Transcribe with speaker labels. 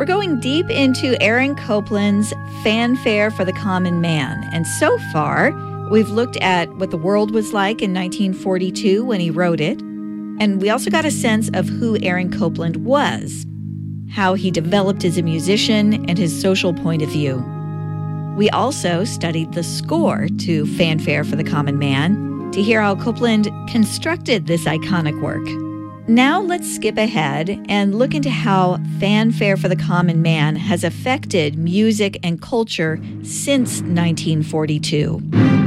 Speaker 1: We're going deep into Aaron Copland's Fanfare for the Common Man. And so far, we've looked at what the world was like in 1942 when he wrote it. And we also got a sense of who Aaron Copland was, how he developed as a musician, and his social point of view. We also studied the score to Fanfare for the Common Man to hear how Copland constructed this iconic work. Now let's skip ahead and look into how Fanfare for the Common Man has affected music and culture since 1942.